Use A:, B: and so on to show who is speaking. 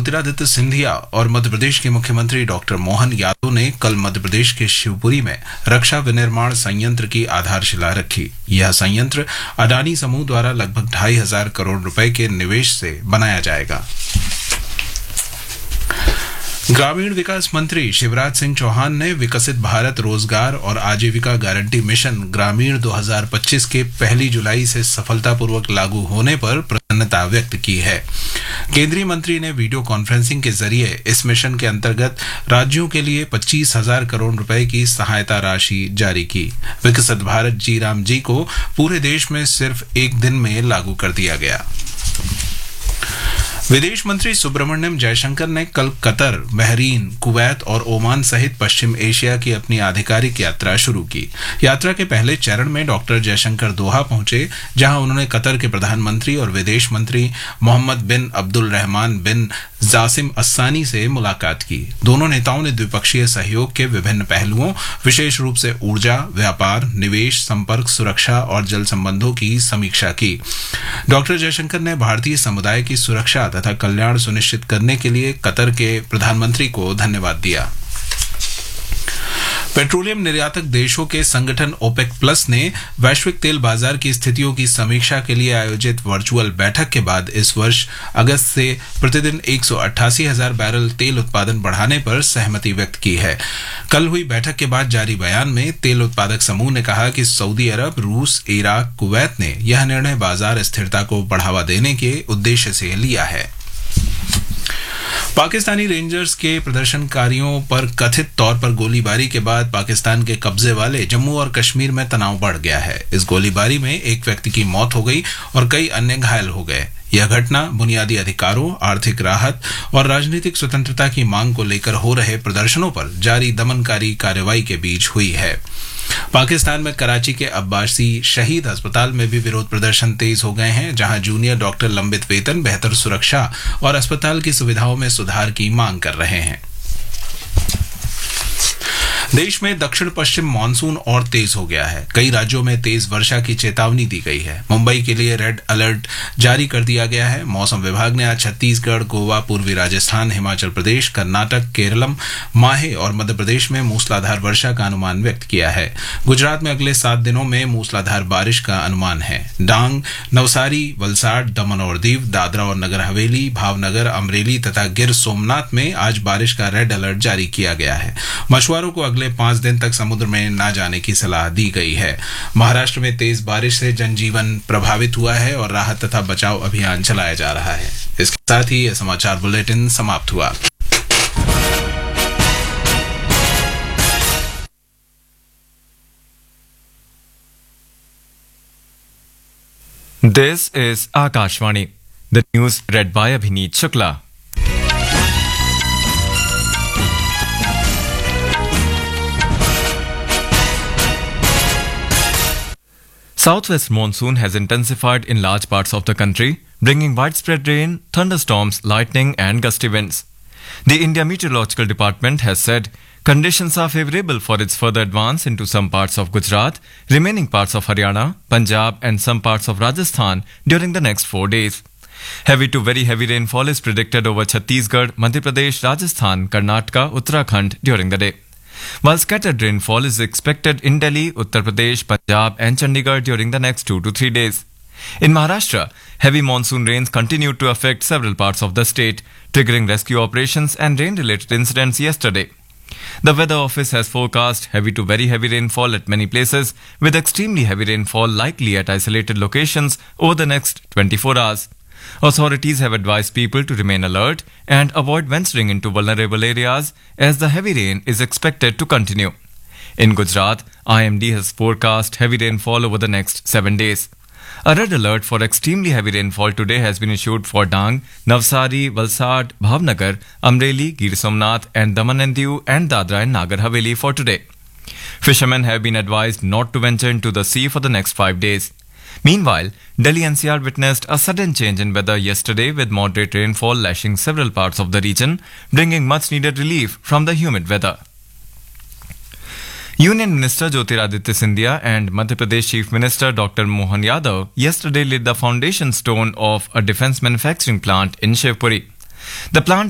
A: ज्योतिरादित्य सिंधिया और मध्य प्रदेश के मुख्यमंत्री डॉक्टर मोहन यादव ने कल मध्य प्रदेश के शिवपुरी में रक्षा विनिर्माण संयंत्र की आधारशिला रखी। यह संयंत्र अडानी समूह द्वारा लगभग 2,500 करोड़ रुपए के निवेश से बनाया जाएगा। ग्रामीण विकास मंत्री शिवराज सिंह चौहान ने विकसित भारत रोजगार और आजीविका गारंटी मिशन ग्रामीण 2025 के 1 जुलाई से सफलतापूर्वक लागू होने पर प्रसन्नता व्यक्त की है। केंद्रीय मंत्री ने वीडियो कॉन्फ्रेंसिंग के जरिए इस मिशन के अंतर्गत राज्यों के लिए 25,000 करोड़ रुपए की सहायता राशि जारी की। विकसित भारत जी राम जी को पूरे देश में सिर्फ एक दिन में लागू कर दिया गया। विदेश मंत्री सुब्रमण्यम जयशंकर ने कल कतर, बहरीन, कुवैत और ओमान सहित पश्चिम एशिया की अपनी आधिकारिक यात्रा शुरू की। यात्रा के पहले चरण में डॉक्टर जयशंकर दोहा पहुंचे, जहां उन्होंने कतर के प्रधानमंत्री और विदेश मंत्री मोहम्मद बिन अब्दुल रहमान बिन जासिम अस्सानी से मुलाकात की। दोनों नेताओं ने द्विपक्षीय सहयोग के विभिन्न पहलुओं, विशेष रूप से ऊर्जा, व्यापार, निवेश, संपर्क, सुरक्षा और जल संबंधों की समीक्षा की। डॉक्टर जयशंकर ने भारतीय समुदाय की सुरक्षा तथा कल्याण सुनिश्चित करने के लिए कतर के प्रधानमंत्री को धन्यवाद दिया। पेट्रोलियम निर्यातक देशों के संगठन ओपेक प्लस ने वैश्विक तेल बाजार की स्थितियों की समीक्षा के लिए आयोजित वर्चुअल बैठक के बाद इस वर्ष अगस्त से प्रतिदिन 188,000 बैरल तेल उत्पादन बढ़ाने पर सहमति व्यक्त की है। कल हुई बैठक के बाद जारी बयान में तेल उत्पादक समूह ने कहा कि सऊदी अरब, रूस, इराक, कुवैत ने यह निर्णय बाजार स्थिरता को बढ़ावा देने के उद्देश्य से लिया है। पाकिस्तानी रेंजर्स के प्रदर्शनकारियों पर कथित तौर पर गोलीबारी के बाद पाकिस्तान के कब्जे वाले जम्मू और कश्मीर में तनाव बढ़ गया है। इस गोलीबारी में एक व्यक्ति की मौत हो गई और कई अन्य घायल हो गए। यह घटना बुनियादी अधिकारों, आर्थिक राहत और राजनीतिक स्वतंत्रता की मांग को लेकर हो रहे प्रदर्शनों पर जारी दमनकारी कार्रवाई के बीच हुई है। पाकिस्तान में कराची के अब्बासी शहीद अस्पताल में भी विरोध प्रदर्शन तेज हो गए हैं, जहां जूनियर डॉक्टर लंबित वेतन, बेहतर सुरक्षा और अस्पताल की सुविधाओं में सुधार की मांग कर रहे हैं। देश में दक्षिण पश्चिम मानसून और तेज हो गया है। कई राज्यों में तेज वर्षा की चेतावनी दी गई है। मुंबई के लिए रेड अलर्ट जारी कर दिया गया है। मौसम विभाग ने आज छत्तीसगढ़, गोवा, पूर्वी राजस्थान, हिमाचल प्रदेश, कर्नाटक, केरलम, माहे और मध्य प्रदेश में मूसलाधार वर्षा का अनुमान व्यक्त किया है। गुजरात में अगले 7 दिनों में मूसलाधार बारिश का अनुमान है। डांग, नवसारी, वलसाड, दमन और दीव, दादरा और नगर हवेली, भावनगर, अमरेली तथा गिर सोमनाथ में आज बारिश का रेड अलर्ट जारी किया गया है। मछुआरों को अगले 5 दिन तक समुद्र में न जाने की सलाह दी गई है। महाराष्ट्र में तेज बारिश से जनजीवन प्रभावित हुआ है और राहत तथा बचाव अभियान चलाया जा रहा है। इसके साथ ही यह समाचार बुलेटिन समाप्त हुआ।
B: This is Akashvani. The news read by Abhineet Shukla. Southwest monsoon has intensified in large parts of the country, bringing widespread rain, thunderstorms, lightning and gusty winds. The India Meteorological Department has said conditions are favorable for its further advance into some parts of Gujarat, remaining parts of Haryana, Punjab and some parts of Rajasthan during the next 4 days. Heavy to very heavy rainfall is predicted over Chhattisgarh, Madhya Pradesh, Rajasthan, Karnataka, Uttarakhand during the day, while scattered rainfall is expected in Delhi, Uttar Pradesh, Punjab and Chandigarh during the next 2 to 3 days. In Maharashtra, heavy monsoon rains continued to affect several parts of the state, triggering rescue operations and rain-related incidents yesterday. The Weather Office has forecast heavy to very heavy rainfall at many places, with extremely heavy rainfall likely at isolated locations over the next 24 hours. Authorities have advised people to remain alert and avoid venturing into vulnerable areas as the heavy rain is expected to continue. In Gujarat, IMD has forecast heavy rainfall over the next 7 days. A red alert for extremely heavy rainfall today has been issued for Dang, Navsari, Valsad, Bhavnagar, Amreli, Gir Somnath and Daman and Diu and Dadra and Nagar Haveli for today. Fishermen have been advised not to venture into the sea for the next 5 days. Meanwhile, Delhi NCR witnessed a sudden change in weather yesterday with moderate rainfall lashing several parts of the region, bringing much needed relief from the humid weather. Union Minister Jyotiraditya Scindia and Madhya Pradesh Chief Minister Dr. Mohan Yadav yesterday laid the foundation stone of a defence manufacturing plant in Shivpuri. The plant